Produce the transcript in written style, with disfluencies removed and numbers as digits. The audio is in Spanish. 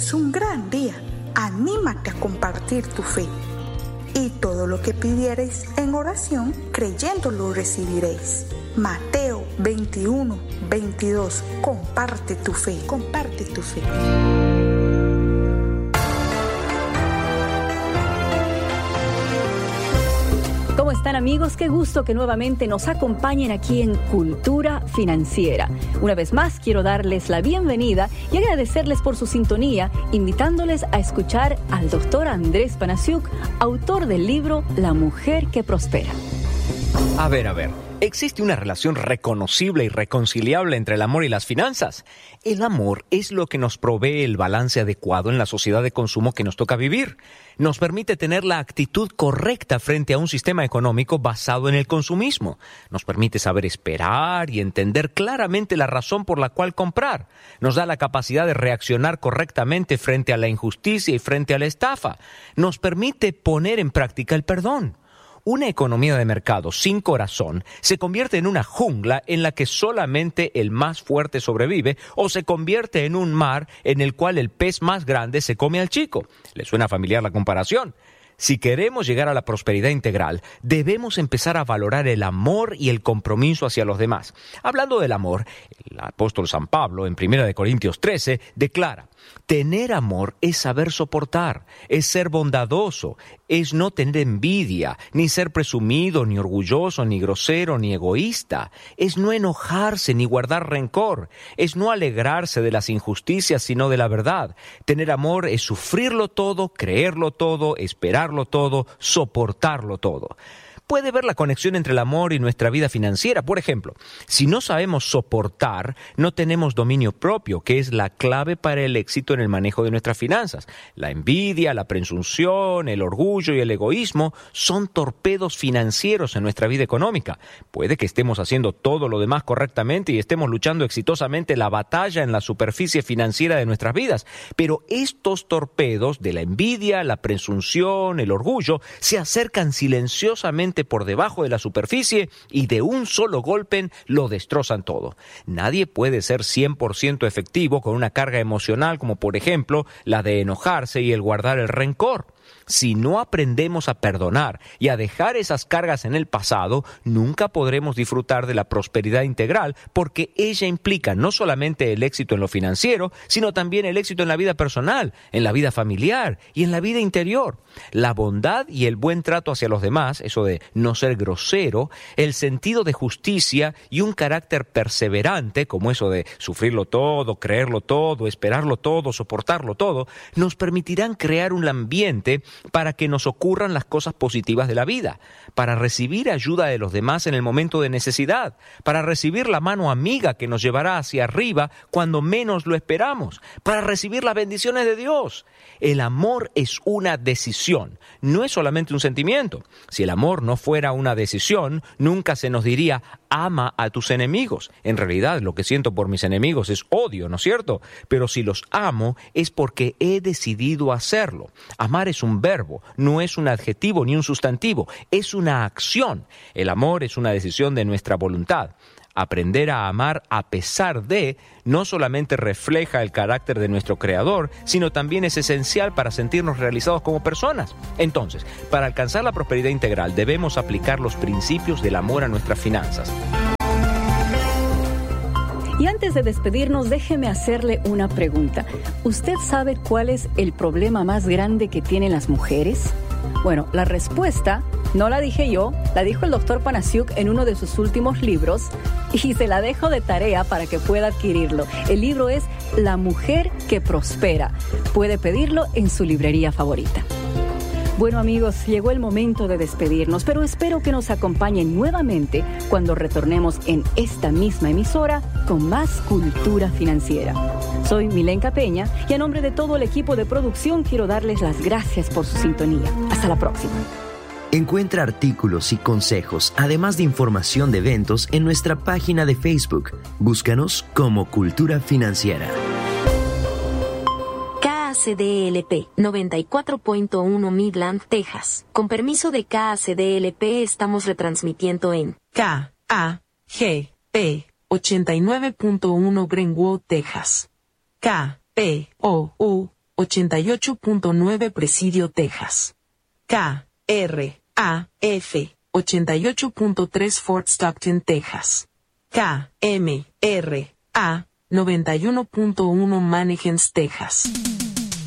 es un gran día. Anímate a compartir tu fe. Y todo lo que pidiereis en oración, creyéndolo recibiréis. Mateo 21:22. Comparte tu fe, comparte tu fe. ¿Cómo están, amigos? Qué gusto que nuevamente nos acompañen aquí en Cultura Financiera. Una vez más, quiero darles la bienvenida y agradecerles por su sintonía, invitándoles a escuchar al doctor Andrés Panasiuk, autor del libro La Mujer que Prospera. A ver. ¿Existe una relación reconocible y reconciliable entre el amor y las finanzas? El amor es lo que nos provee el balance adecuado en la sociedad de consumo que nos toca vivir. Nos permite tener la actitud correcta frente a un sistema económico basado en el consumismo. Nos permite saber esperar y entender claramente la razón por la cual comprar. Nos da la capacidad de reaccionar correctamente frente a la injusticia y frente a la estafa. Nos permite poner en práctica el perdón. Una economía de mercado sin corazón se convierte en una jungla en la que solamente el más fuerte sobrevive, o se convierte en un mar en el cual el pez más grande se come al chico. ¿Le suena familiar la comparación? Si queremos llegar a la prosperidad integral, debemos empezar a valorar el amor y el compromiso hacia los demás. Hablando del amor, el apóstol San Pablo, en 1 Corintios 13, declara: tener amor es saber soportar, es ser bondadoso, es no tener envidia, ni ser presumido, ni orgulloso, ni grosero, ni egoísta. Es no enojarse, ni guardar rencor. Es no alegrarse de las injusticias, sino de la verdad. Tener amor es sufrirlo todo, creerlo todo, esperarlo todo, soportarlo todo. Puede ver la conexión entre el amor y nuestra vida financiera. Por ejemplo, si no sabemos soportar, no tenemos dominio propio, que es la clave para el éxito en el manejo de nuestras finanzas. La envidia, la presunción, el orgullo y el egoísmo son torpedos financieros en nuestra vida económica. Puede que estemos haciendo todo lo demás correctamente y estemos luchando exitosamente la batalla en la superficie financiera de nuestras vidas, pero estos torpedos de la envidia, la presunción, el orgullo, se acercan silenciosamente por debajo de la superficie y de un solo golpe lo destrozan todo. Nadie puede ser 100% efectivo con una carga emocional como, por ejemplo, la de enojarse y el guardar el rencor. Si no aprendemos a perdonar y a dejar esas cargas en el pasado, nunca podremos disfrutar de la prosperidad integral, porque ella implica no solamente el éxito en lo financiero, sino también el éxito en la vida personal, en la vida familiar y en la vida interior. La bondad y el buen trato hacia los demás, eso de no ser grosero, el sentido de justicia y un carácter perseverante, como eso de sufrirlo todo, creerlo todo, esperarlo todo, soportarlo todo, nos permitirán crear un ambiente para que nos ocurran las cosas positivas de la vida, para recibir ayuda de los demás en el momento de necesidad, para recibir la mano amiga que nos llevará hacia arriba cuando menos lo esperamos, para recibir las bendiciones de Dios. El amor es una decisión, no es solamente un sentimiento. Si el amor no fuera una decisión, nunca se nos diría: ama a tus enemigos. En realidad, lo que siento por mis enemigos es odio, ¿no es cierto? Pero si los amo, es porque he decidido hacerlo. Amar es un verbo, no es un adjetivo ni un sustantivo, es una acción. El amor es una decisión de nuestra voluntad. Aprender a amar a pesar de no solamente refleja el carácter de nuestro Creador, sino también es esencial para sentirnos realizados como personas. Entonces, para alcanzar la prosperidad integral, debemos aplicar los principios del amor a nuestras finanzas. Y antes de despedirnos, déjeme hacerle una pregunta. ¿Usted sabe cuál es el problema más grande que tienen las mujeres? Bueno, la respuesta no la dije yo, la dijo el doctor Panasiuk en uno de sus últimos libros, y se la dejo de tarea para que pueda adquirirlo. El libro es La Mujer que Prospera. Puede pedirlo en su librería favorita. Bueno, amigos, llegó el momento de despedirnos, pero espero que nos acompañen nuevamente cuando retornemos en esta misma emisora con más Cultura Financiera. Soy Milenka Peña y a nombre de todo el equipo de producción quiero darles las gracias por su sintonía. Hasta la próxima. Encuentra artículos y consejos, además de información de eventos, en nuestra página de Facebook. Búscanos como Cultura Financiera. KACDLP 94.1 Midland, Texas. Con permiso de KACDLP estamos retransmitiendo en KAGP 89.1 Greenwood, Texas. KPOU 88.9 Presidio, Texas. KRAF 88.3 Fort Stockton, Texas. KMRA 91.1 Mannequins, Texas.